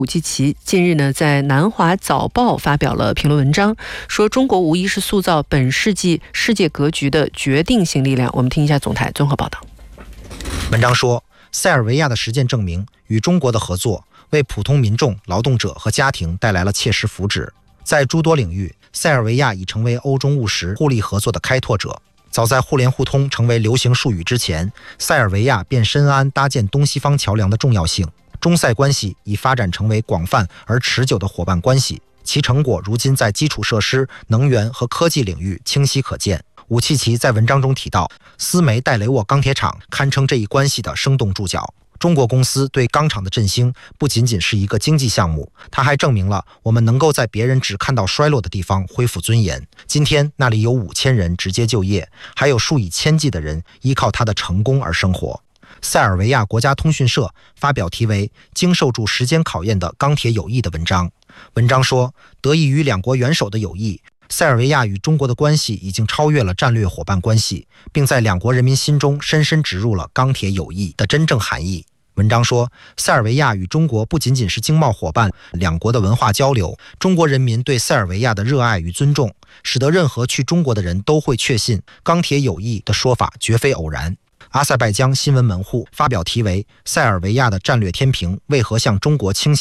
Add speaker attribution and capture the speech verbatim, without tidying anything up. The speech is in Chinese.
Speaker 1: 武契奇近日呢，在南华早报发表了评论文章，说中国无疑是塑造本世纪世界格局的决定性力量。我们听一下总台综合报道。
Speaker 2: 文章说，塞尔维亚的实践证明，与中国的合作为普通民众、劳动者和家庭带来了切实福祉。在诸多领域，塞尔维亚已成为欧中务实互利合作的开拓者。早在互联互通成为流行术语之前，塞尔维亚便深谙搭建东西方桥梁的重要性。中塞关系已发展成为广泛而持久的伙伴关系，其成果如今在基础设施、能源和科技领域清晰可见。武契奇在文章中提到，斯梅戴雷沃钢铁厂堪称这一关系的生动注脚。中国公司对钢厂的振兴不仅仅是一个经济项目，它还证明了我们能够在别人只看到衰落的地方恢复尊严。今天那里有五千人直接就业，还有数以千计的人依靠它的成功而生活。塞尔维亚国家通讯社发表题为《经受住时间考验的钢铁友谊》的文章。文章说，得益于两国元首的友谊，塞尔维亚与中国的关系已经超越了战略伙伴关系，并在两国人民心中深深植入了钢铁友谊的真正含义。文章说，塞尔维亚与中国不仅仅是经贸伙伴，两国的文化交流，中国人民对塞尔维亚的热爱与尊重，使得任何去中国的人都会确信钢铁友谊的说法绝非偶然。阿塞拜疆新闻门户发表题为《塞尔维亚的战略天平为何向中国倾斜》